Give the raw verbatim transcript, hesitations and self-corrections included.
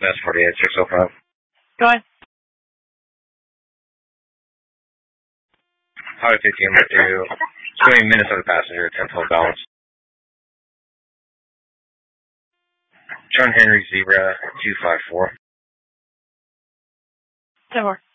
That's forty-eight, six oh five. Go ahead. Highway fifteen, with you. Showing Minnesota passenger, ten twelve balance. John Henry Zebra, two five four. ten four.